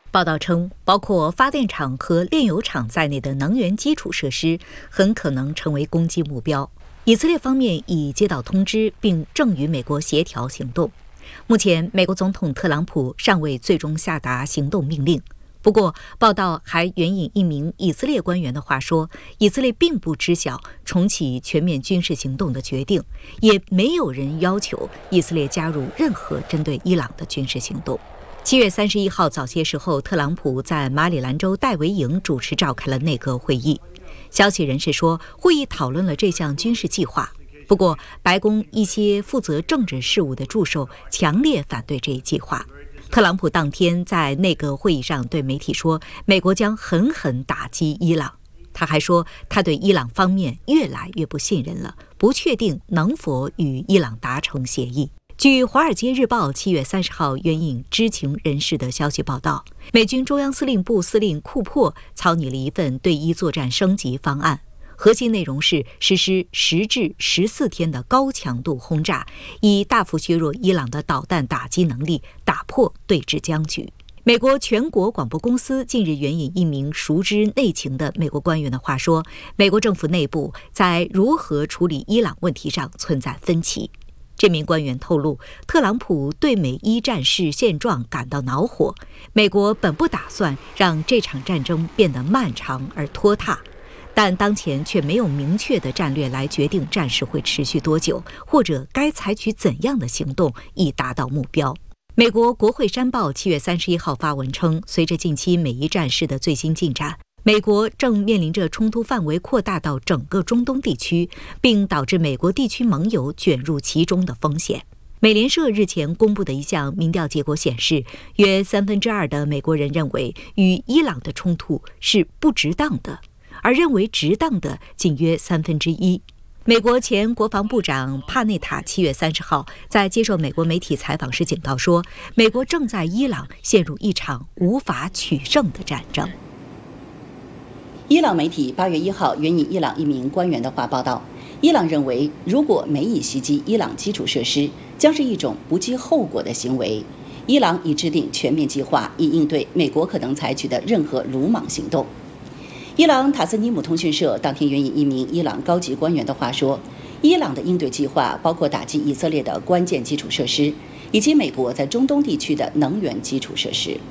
报道称，包括发电厂和炼油厂在内的能源基础设施很可能成为攻击目标。以色列方面已接到通知，并正与美国协调行动。目前，美国总统特朗普尚未最终下达行动命令。不过，报道还援引一名以色列官员的话说，以色列并不知晓重启全面军事行动的决定，也没有人要求以色列加入任何针对伊朗的军事行动。7月31号早些时候，特朗普在马里兰州戴维营主持召开了内阁会议。消息人士说，会议讨论了这项军事计划。不过，白宫一些负责政治事务的助手强烈反对这一计划。特朗普当天在内阁会议上对媒体说，美国将狠狠打击伊朗。他还说，他对伊朗方面越来越不信任了，不确定能否与伊朗达成协议。据《华尔街日报》7月30号援引知情人士的消息报道，美军中央司令部司令库珀草拟了一份对伊作战升级方案，核心内容是实施10至14天的高强度轰炸，以大幅削弱伊朗的导弹打击能力，打破对峙僵局。美国全国广播公司近日援引一名熟知内情的美国官员的话说，美国政府内部在如何处理伊朗问题上存在分歧。这名官员透露，特朗普对美伊战事现状感到恼火，美国本不打算让这场战争变得漫长而拖沓，但当前却没有明确的战略来决定战事会持续多久，或者该采取怎样的行动以达到目标。美国国会山报7月31号发文称，随着近期美伊战事的最新进展，美国正面临着冲突范围扩大到整个中东地区，并导致美国地区盟友卷入其中的风险。美联社日前公布的一项民调结果显示，约2/3的美国人认为与伊朗的冲突是不值当的，而认为值当的仅约1/3。美国前国防部长帕内塔7月30号在接受美国媒体采访时警告说，美国正在伊朗陷入一场无法取胜的战争。 伊朗媒体8月1号援引伊朗一名官员的话报道，伊朗认为，如果美以袭击伊朗基础设施，将是一种不计后果的行为。伊朗已制定全面计划，以应对美国可能采取的任何鲁莽行动。伊朗塔斯尼姆通讯社当天援引一名伊朗高级官员的话说，伊朗的应对计划包括打击以色列的关键基础设施，以及美国在中东地区的能源基础设施。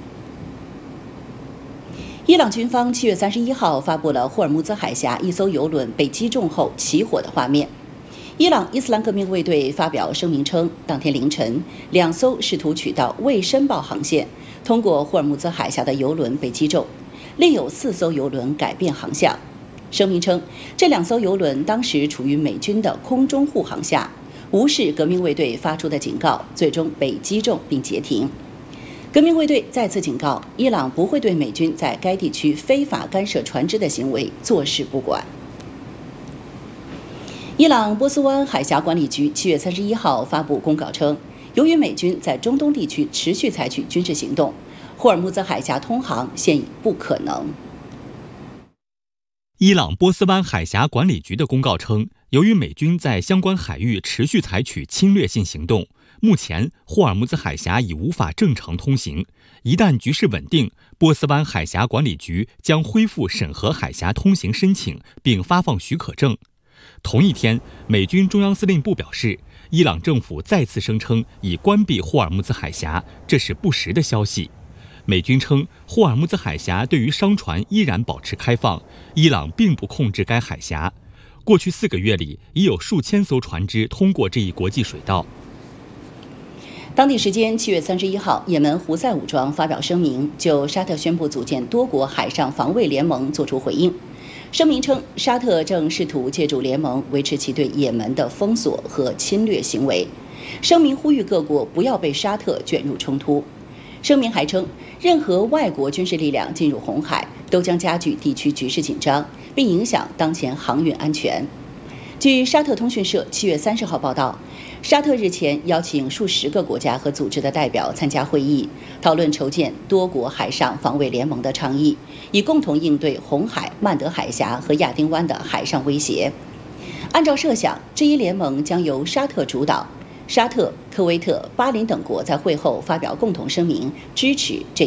伊朗军方7月31号发布了霍尔木兹海峡一艘油轮被击中后起火的画面。伊朗伊斯兰革命卫队发表声明称，当天凌晨，2艘试图取道未申报航线通过霍尔木兹海峡的油轮被击中，另有4艘油轮改变航向。声明称，这2艘油轮当时处于美军的空中护航下，无视革命卫队发出的警告，最终被击中并截停。革命卫队再次警告，伊朗不会对美军在该地区非法干涉船只的行为坐视不管。伊朗波斯湾海峡管理局7月31号发布公告称，由于美军在中东地区持续采取军事行动，霍尔木兹海峡通航现已不可能。 伊朗波斯湾海峡管理局的公告称，由于美军在相关海域持续采取侵略性行动，目前霍尔木兹海峡已无法正常通行。一旦局势稳定，波斯湾海峡管理局将恢复审核海峡通行申请，并发放许可证。同一天，美军中央司令部表示，伊朗政府再次声称已关闭霍尔木兹海峡，这是不实的消息。美军称，霍尔木兹海峡对于商船依然保持开放，伊朗并不控制该海峡。过去4个月里，已有数千艘船只通过这一国际水道。 当地时间7月31号，也门胡塞武装发表声明，就沙特宣布组建多国海上防卫联盟作出回应。声明称，沙特正试图借助联盟维持其对也门的封锁和侵略行为。声明呼吁各国不要被沙特卷入冲突。声明还称，任何外国军事力量进入红海都将加剧地区局势紧张，并影响当前航运安全。据沙特通讯社7月30号报道，沙特日前邀请数十个国家和组织的代表参加会议，讨论筹建多国海上防卫联盟的倡议，以共同应对红海、曼德海峡和亚丁湾的海上威胁。按照设想，这一联盟将由沙特主导，沙特、科威特、巴林等国在会后发表共同声明，支持这